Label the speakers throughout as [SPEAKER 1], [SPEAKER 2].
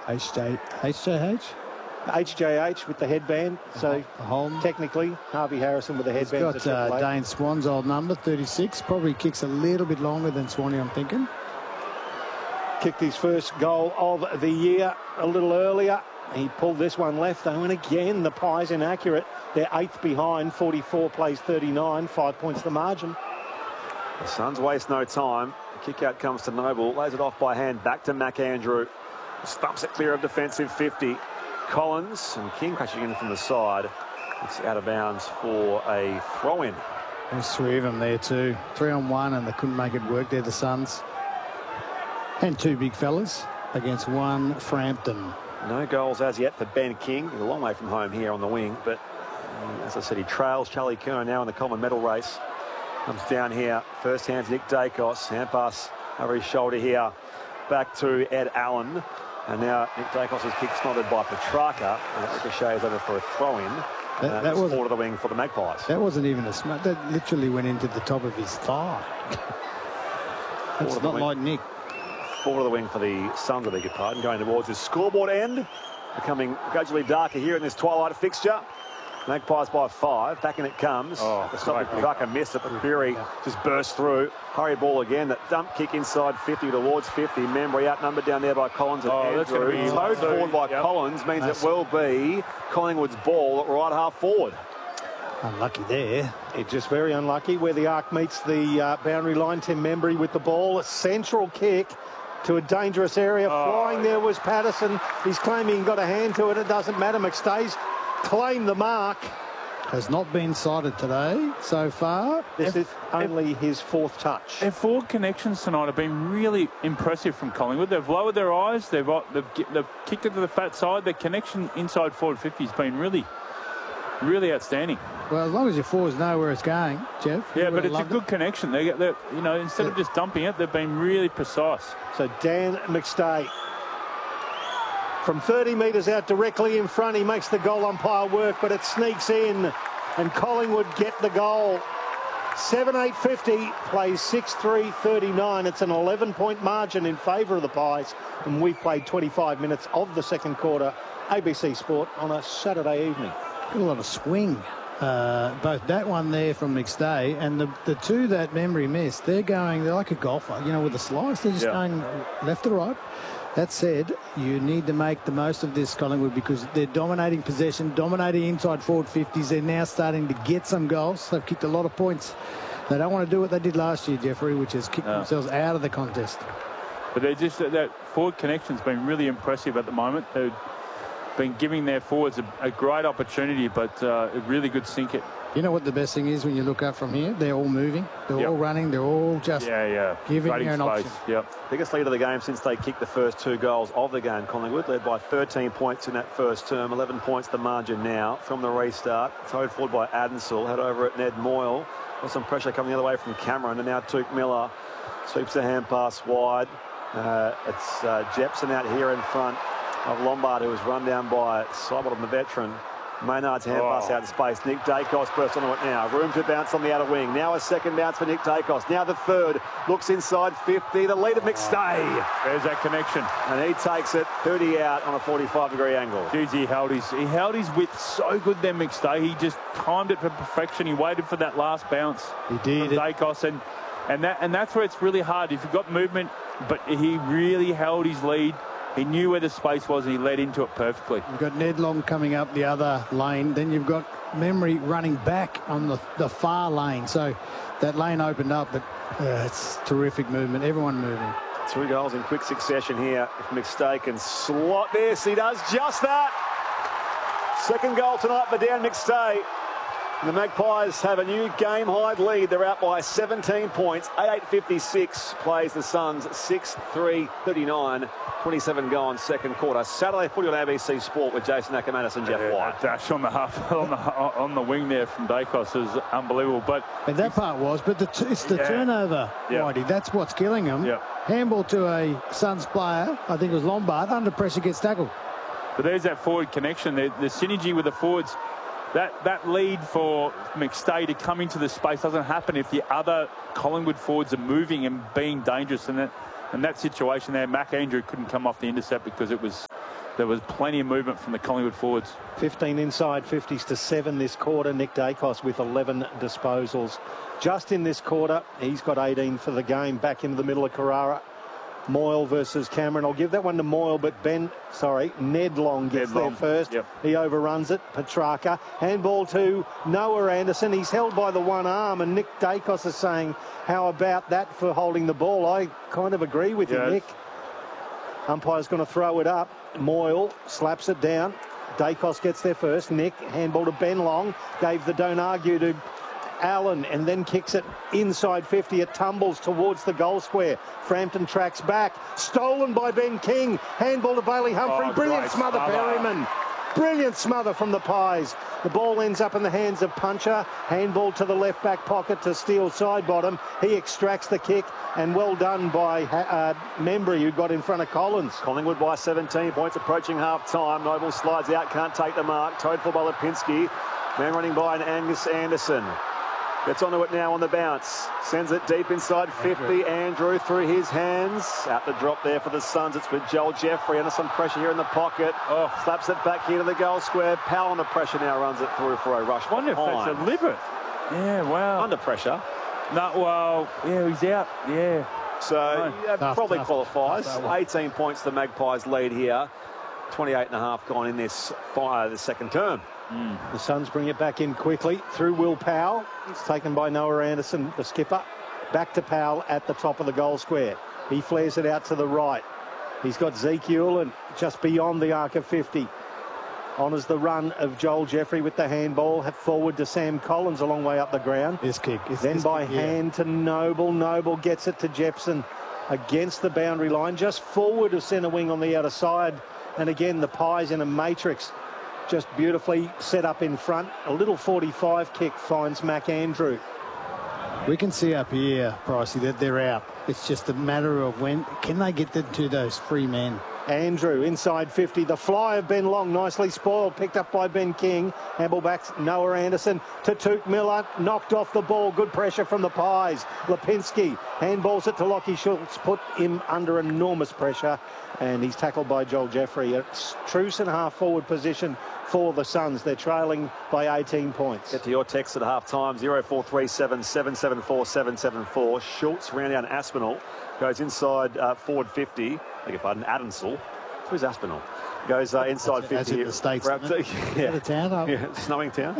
[SPEAKER 1] HJH?
[SPEAKER 2] HJH with the headband. So technically, Harvey Harrison with the headband.
[SPEAKER 1] He's got Dane Swan's old number, 36. Probably kicks a little bit longer than Swanee, I'm thinking.
[SPEAKER 2] Kicked his first goal of the year a little earlier. He pulled this one left, though, and again, the Pies inaccurate. They're 8th behind. 44 plays 39. 5 points the margin.
[SPEAKER 3] The Suns waste no time. The kick out comes to Noble. Lays it off by hand. Back to McAndrew. Stumps it clear of defensive 50. Collins and King crashing in from the side. It's out of bounds for a throw-in.
[SPEAKER 1] There's 3 of them there too. 3 on 1, and they couldn't make it work there, the Suns. And 2 big fellas against 1 Frampton.
[SPEAKER 3] No goals as yet for Ben King. He's a long way from home here on the wing, but as I said, he trails Charlie Kerr now in the common medal race. Comes down here. First hand's Nick Dacos. Hand pass over his shoulder here. Back to Ed Allen. And now Nick Dacos is kick snotted by Petrarca. And it ricochets over for a throw-in. That was forward of the wing for the Magpies.
[SPEAKER 1] That wasn't even a smart. That literally went into the top of his thigh. It's not like Nick.
[SPEAKER 3] Forward of the wing for the Suns, I beg your pardon, going towards his scoreboard end. Becoming gradually darker here in this twilight fixture. Magpies by 5. Back in it comes. The stop with Petrarca missed it, but Berry just burst through. Hurry ball again. That dump kick inside 50 towards 50. Membry outnumbered down there by Collins and Andrew. Towed forward by Collins means it will be Collingwood's ball at right half forward.
[SPEAKER 1] Unlucky there.
[SPEAKER 2] It's just very unlucky where the arc meets the boundary line. Tim Membry with the ball. A central kick to a dangerous area. Flying there was Patterson. He's claiming he got a hand to it. It doesn't matter. McStay's claimed the mark.
[SPEAKER 1] Has not been cited today so far.
[SPEAKER 2] This is only his 4th touch.
[SPEAKER 4] Their forward connections tonight have been really impressive from Collingwood. They've lowered their eyes. They've kicked it to the fat side. Their connection inside forward 50 has been really outstanding.
[SPEAKER 1] Well, as long as your forwards know where it's going, Jeff.
[SPEAKER 4] Yeah, but it's a good connection. They you know, instead of just dumping it, they've been really precise.
[SPEAKER 2] So Dan McStay, from 30 metres out directly in front, he makes the goal umpire work, but it sneaks in, and Collingwood get the goal. 7-8-50, plays 6-3-39. It's an 11-point margin in favour of the Pies, and we've played 25 minutes of the second quarter. ABC Sport on a Saturday evening.
[SPEAKER 1] A lot of swing. Both that one there from McStay and the 2 that Membry missed, they're like a golfer, you know, with a slice. They're just going left to right. That said, you need to make the most of this, Collingwood, because they're dominating possession, dominating inside forward 50s. They're now starting to get some goals. They've kicked a lot of points. They don't want to do what they did last year, Jeffrey, which is kick themselves out of the contest.
[SPEAKER 4] But they're just that forward connection's been really impressive at the moment. They've been giving their forwards a great opportunity, but a really good sink it.
[SPEAKER 1] You know what the best thing is when you look up from here? They're all moving. They're all running. They're all just giving you an option.
[SPEAKER 3] Biggest lead of the game since they kicked the first 2 goals of the game, Collingwood, led by 13 points in that first term. 11 points the margin now from the restart. Towed forward by Adensel. Had over at Ned Moyle. Got some pressure coming the other way from Cameron. And now Tuke Miller sweeps the hand pass wide. It's Jepson out here in front of Lombard, who was run down by Seibert, the veteran. Maynard's hand pass out in space. Nick Dacos bursts onto it now. Room to bounce on the outer wing. Now a second bounce for Nick Dacos. Now the third. Looks inside 50. The lead of McStay.
[SPEAKER 4] There's that connection.
[SPEAKER 3] And he takes it 30 out on a 45-degree angle.
[SPEAKER 4] Jeez, he held his width so good there, McStay. He just timed it for perfection. He waited for that last bounce.
[SPEAKER 1] He did.
[SPEAKER 4] From Dacos. And that's where it's really hard. If you've got movement, but he really held his lead. He knew where the space was and he led into it perfectly.
[SPEAKER 1] You've got Ned Long coming up the other lane. Then you've got Membry running back on the far lane. So that lane opened up, but it's terrific movement. Everyone moving.
[SPEAKER 3] 2 goals in quick succession here. If McStay can slot this, he does just that. Second goal tonight for Dan McStay. The Magpies have a new game-high lead. They're out by 17 points. 8-8-56 plays the Suns. 6-3-39. 27 gone second quarter. Saturday footy on ABC Sport with Jason Ackermanis and Jeff White.
[SPEAKER 4] Dash on the half on the wing there from Dacos is unbelievable. But
[SPEAKER 1] that part was, but it's the turnover, Whitey. That's what's killing them. Handball to a Suns player. I think it was Lombard. Under pressure gets tackled.
[SPEAKER 4] But there's that forward connection. The synergy with the forwards. That lead for McStay to come into the space doesn't happen if the other Collingwood forwards are moving and being dangerous. And in that situation there, Mac Andrew couldn't come off the intercept because there was plenty of movement from the Collingwood forwards.
[SPEAKER 2] 15 inside 50s to 7 this quarter. Nick Dacos with 11 disposals. Just in this quarter, he's got 18 for the game. Back into the middle of Carrara. Moyle versus Cameron. I'll give that one to Moyle, but Ned Long gets there first.
[SPEAKER 4] Yep.
[SPEAKER 2] He overruns it. Petrarca. Handball to Noah Anderson. He's held by the one arm, and Nick Dacos is saying, how about that for holding the ball? I kind of agree with you, Nick. Umpire's going to throw it up. Moyle slaps it down. Dacos gets there first. Nick, handball to Ben Long. Gave the don't argue to Allen and then kicks it inside 50. It tumbles towards the goal square. Frampton tracks back. Stolen by Ben King. Handball to Bailey Humphrey. Brilliant smother, Perryman. Brilliant smother from the Pies. The ball ends up in the hands of Puncher. Handball to the left back pocket to Steele side bottom. He extracts the kick, and well done by Membry, who got in front of Collins.
[SPEAKER 3] Collingwood by 17 points, approaching half time. Noble slides out, can't take the mark. Towed for by Lipinski. Man running by an Angus Anderson. Gets onto it now on the bounce. Sends it deep inside 50. Andrew through his hands. Out the drop there for the Suns. It's with Joel Jeffrey. Under some pressure here in the pocket. Slaps it back here to the goal square. Powell under pressure now runs it through for a rush.
[SPEAKER 4] I wonder if that's deliberate. Yeah, wow.
[SPEAKER 3] Under pressure.
[SPEAKER 4] No, well, yeah, he's out. Yeah.
[SPEAKER 3] So probably qualifies. 18 points the Magpies lead here. 28.5 gone in this the second term.
[SPEAKER 2] The Suns bring it back in quickly through Will Powell. It's taken by Noah Anderson, the skipper. Back to Powell at the top of the goal square. He flares it out to the right. He's got Zeke Hewlin just beyond the arc of 50. Honours the run of Joel Jeffrey with the handball. Forward to Sam Collins a long way up the ground.
[SPEAKER 1] This kick.
[SPEAKER 2] Then by hand to Noble. Noble gets it to Jepson against the boundary line. Just forward of centre wing on the outer side. And again, the Pies in a matrix. Just beautifully set up in front. A little 45 kick finds Mac Andrew.
[SPEAKER 1] We can see up here, Pricey, that they're out. It's just a matter of when can they get to those free men.
[SPEAKER 2] Andrew inside 50. The fly of Ben Long, nicely spoiled, picked up by Ben King. Handball back Noah Anderson to Touk Miller. Knocked off the ball. Good pressure from the Pies. Lipinski handballs it to Lockie Schultz. Put him under enormous pressure. And he's tackled by Joel Jeffrey. It's truce and half forward position for the Suns. They're trailing by 18 points.
[SPEAKER 3] Get to your text at half time. 0437 774 774. Schultz round down Aspinall. Goes inside forward 50. I beg your pardon, Adamsel. Who's Aspinall? Goes inside 50.
[SPEAKER 1] That's in the States.
[SPEAKER 3] Yeah.
[SPEAKER 1] Town,
[SPEAKER 3] yeah, snowing town.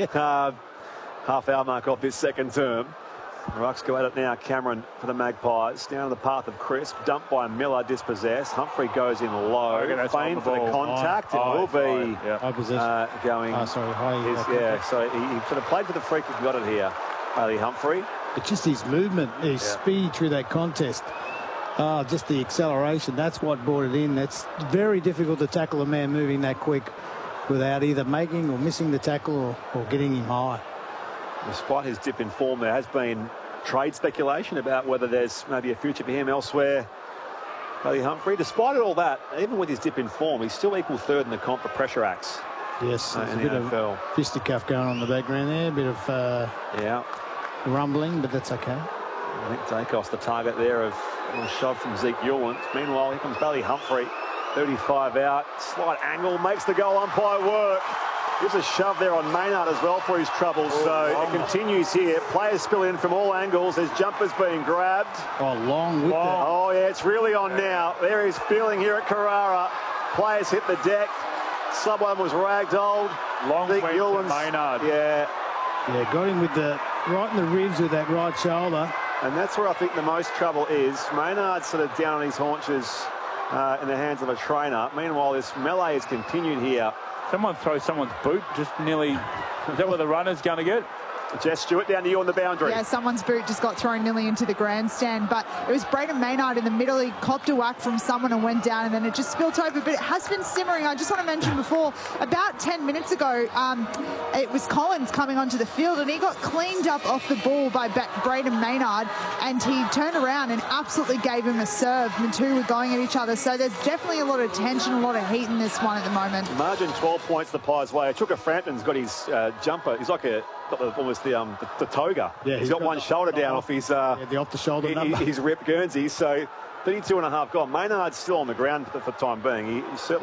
[SPEAKER 3] Half hour mark off this second term. Rucks go at it now. Cameron for the Magpies. Down the path of Crisp. Dumped by Miller. Dispossessed. Humphrey goes in low. Fein for the contact. It will be going.
[SPEAKER 1] Oh, sorry. High,
[SPEAKER 3] so he sort of played for the freak and got it here. Bailey Humphrey.
[SPEAKER 1] It's just his movement, his speed through that contest. Just the acceleration. That's what brought it in. That's very difficult to tackle a man moving that quick without either making or missing the tackle or getting him high.
[SPEAKER 3] Despite his dip in form, there has been trade speculation about whether there's maybe a future for him elsewhere. Bailey Humphrey, despite all that, even with his dip in form, he's still equal third in the comp for pressure acts.
[SPEAKER 1] Yes, there's a bit of fisticuff going on in the background there. A bit of rumbling, but that's okay.
[SPEAKER 3] I think Dacos the target there of a shove from Zeke Hewlin. Meanwhile, here comes Bailey Humphrey. 35 out, slight angle, makes the goal umpire work. Gives a shove there on Maynard as well for his troubles. It continues here. Players spill in from all angles. There's jumpers being grabbed.
[SPEAKER 1] Oh,
[SPEAKER 3] yeah, it's really on now. There is feeling here at Carrara. Players hit the deck. Someone was ragdolled.
[SPEAKER 4] Long way to Maynard.
[SPEAKER 3] Yeah,
[SPEAKER 1] got him with right in the ribs with that right shoulder.
[SPEAKER 3] And that's where I think the most trouble is. Maynard's sort of down on his haunches in the hands of a trainer. Meanwhile, this melee has continued here.
[SPEAKER 4] Someone throws someone's boot just nearly. Is that where the runner's going to get?
[SPEAKER 3] Jess Stewart down to you on the boundary.
[SPEAKER 5] Yeah, someone's boot just got thrown nearly into the grandstand, but it was Braden Maynard in the middle. He copped a whack from someone and went down, and then it just spilt over. But it has been simmering. I just want to mention before, about 10 minutes ago, it was Collins coming onto the field, and he got cleaned up off the ball by Braden Maynard, and he turned around and absolutely gave him a serve. The two were going at each other, so there's definitely a lot of tension, a lot of heat in this one at the moment.
[SPEAKER 3] Margin 12 points the Pies' way. Chuka Frampton's got his jumper. He's like a almost the toga.
[SPEAKER 1] Yeah,
[SPEAKER 3] he's got one shoulder down off his
[SPEAKER 1] the off-the-shoulder number.
[SPEAKER 3] his rep Guernsey. So 32.5 gone. Maynard's still on the ground for the time being. He's certainly